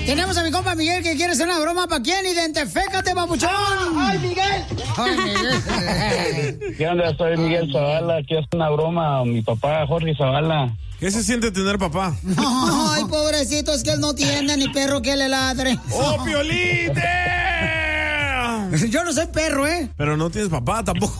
Tenemos a mi compa Miguel que quiere hacer una broma. ¿Para quién? Identifícate, papuchón. ¡Ay, Miguel! ¡Ay, Miguel! ¿Qué onda? Soy Miguel Zavala. Quiero hacer una broma a mi papá, Jorge Zavala. ¿Qué se siente tener papá? Ay, pobrecito, es que él no tiene ni perro que le ladre. ¡Oh, Piolín! Yo no soy perro, ¿eh? Pero no tienes papá tampoco.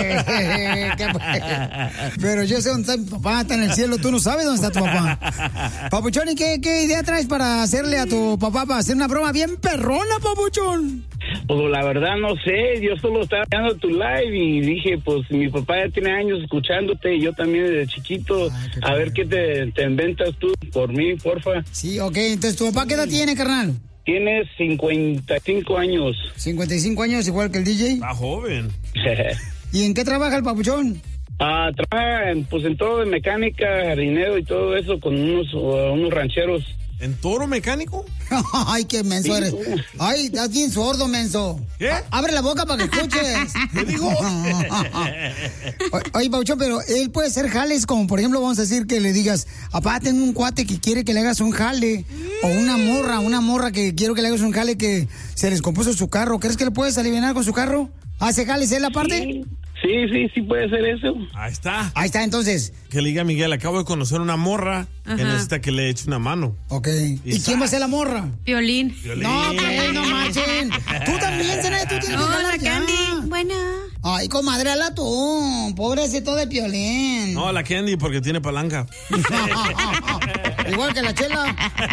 Pero yo sé dónde está mi papá, está en el cielo. Tú no sabes dónde está tu papá. Papuchón, ¿y qué idea traes para hacerle a tu papá para hacer una broma bien perrona, papuchón? Pues la verdad no sé, yo solo estaba viendo tu live y dije, pues mi papá ya tiene años escuchándote y yo también desde chiquito. A ver qué te inventas tú por mí, porfa. Sí, ok, entonces ¿tu papá qué edad tiene, carnal? Tiene 55 años. 55 años, igual que el DJ. Está joven. ¿Y en qué trabaja el papuchón? Trabaja pues en todo de mecánica, jardinero y todo eso con unos rancheros. ¿En toro mecánico? Ay, qué menso eres. Ay, estás bien sordo, menso. ¿Qué? Abre la boca para que escuches. ¿Qué digo? Oye, Pauchón, pero él puede hacer jales como, por ejemplo, vamos a decir que le digas, papá, tengo un cuate que quiere que le hagas un jale. O una morra que quiero que le hagas un jale que se les compuso su carro. ¿Crees que le puedes aliviar con su carro? ¿Hace jales él aparte? Sí puede ser eso. Ahí está. Ahí está, entonces. Que le diga a Miguel, acabo de conocer una morra que necesita que le eche una mano. Ok. ¿Y quién va a ser la morra? Piolín. No, pues, no marchen. Tú también, Zenaida, tú tienes que Hola, Candy. Bueno. Ay, comadre, habla tú. Pobrecito de Piolín. No, la Candy porque tiene palanca. Igual que la Chela.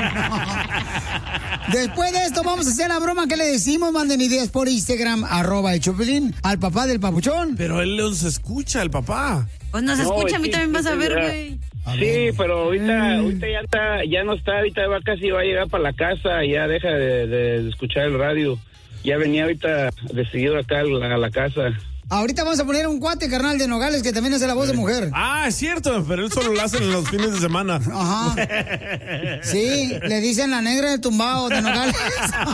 Después de esto vamos a hacer la broma que le decimos. Manden ideas por Instagram, @el al papá del papuchón. Pero él los escucha, el papá. Pues nos escucha, a mí también vas a ver, güey. Sí, pero ahorita ya no está, ahorita casi va a llegar para la casa, ya deja de escuchar el radio. Ya venía ahorita decidido acá a la casa. Ahorita vamos a poner un cuate, carnal, de Nogales, que también hace la voz de mujer. Ah, es cierto, pero él solo lo hace en los fines de semana. Ajá. Sí, le dicen la negra del tumbao de Nogales.